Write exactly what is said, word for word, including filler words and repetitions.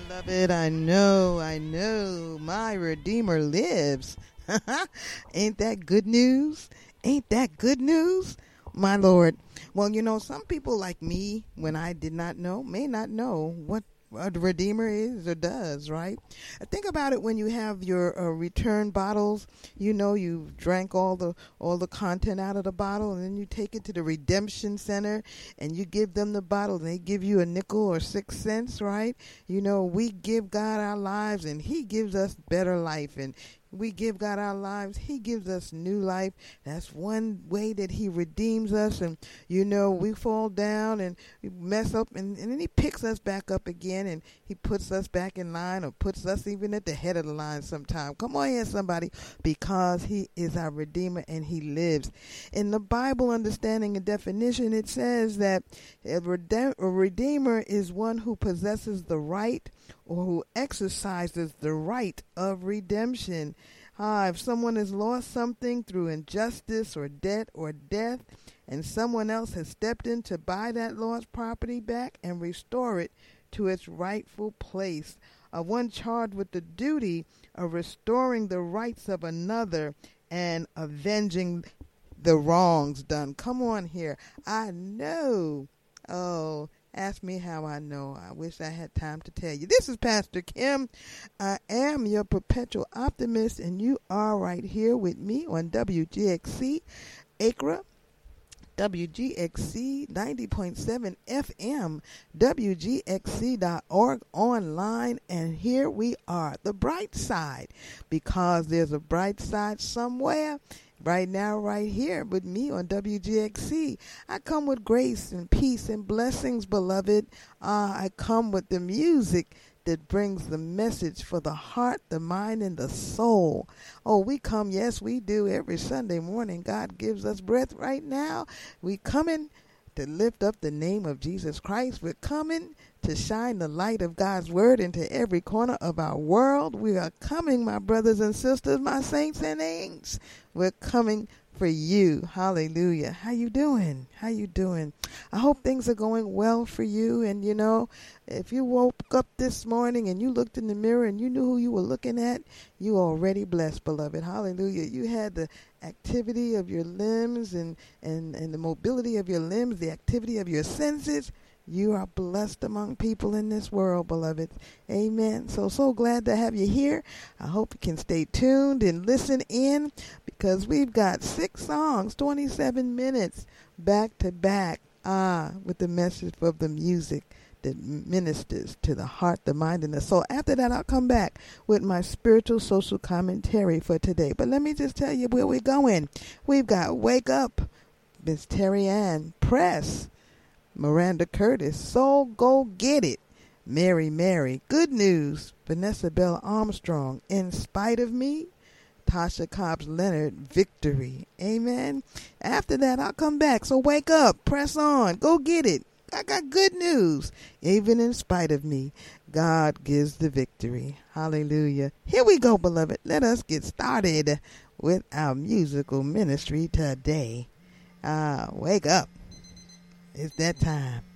Beloved, I know, I know, my Redeemer lives. Ain't that good news? Ain't that good news? My Lord. Well, you know, some people like me, when I did not know, may not know what a Redeemer is or does, right? Think about it when you have your uh, return bottles. You know, you drank all the all the content out of the bottle, and then you take it to the redemption center, and you give them the bottle, and they give you a nickel or six cents, right? You know, we give God our lives, and He gives us better life, and we give God our lives, He gives us new life. That's one way that He redeems us. And, you know, we fall down and we mess up, and, and then He picks us back up again, and He puts us back in line, or puts us even at the head of the line sometime. Come on here, somebody, because He is our Redeemer and He lives. In the Bible understanding and definition, it says that a, rede- a Redeemer is one who possesses the right or who exercises the right of redemption. Ah, if someone has lost something through injustice or debt or death, and someone else has stepped in to buy that lost property back and restore it to its rightful place, uh, one charged with the duty of restoring the rights of another and avenging the wrongs done. Come on here. I know. Oh, ask me how I know. I wish I had time to tell you. This is Pastor Kim. I am your perpetual optimist, and you are right here with me on W G X C Acra, W G X C ninety point seven F M, W G X C dot org online, and here we are, the bright side, because there's a bright side somewhere. Right now, right here with me on W G X C. I come with grace and peace and blessings, beloved. Uh, I come with the music that brings the message for the heart, the mind, and the soul. Oh, we come, yes, we do, every Sunday morning. God gives us breath right now. We coming to lift up the name of Jesus Christ. We're coming to shine the light of God's word into every corner of our world. We are coming, my brothers and sisters, my saints and ain'ts. We're coming for you. Hallelujah. How you doing? How you doing? I hope things are going well for you. And, you know, if you woke up this morning and you looked in the mirror and you knew who you were looking at, you already blessed, beloved. Hallelujah. You had the activity of your limbs and, and, and the mobility of your limbs, the activity of your senses. You are blessed among people in this world, beloved. Amen. So, so glad to have you here. I hope you can stay tuned and listen in, because we've got six songs, twenty-seven minutes back to back, ah, with the message of the music that ministers to the heart, the mind, and the soul. After that, I'll come back with my spiritual social commentary for today. But let me just tell you where we're going. We've got Wake Up, Miss Terry Ann Press, Miranda Curtis, Soul Go Get It, Mary Mary, Good News, Vanessa Bell Armstrong, In Spite of Me, Tasha Cobbs Leonard, Victory. Amen. After that, I'll come back. So wake up, press on, go get it. I got good news. Even in spite of me, God gives the victory. Hallelujah. Here we go, beloved. Let us get started with our musical ministry today. Ah, wake up. It's that time.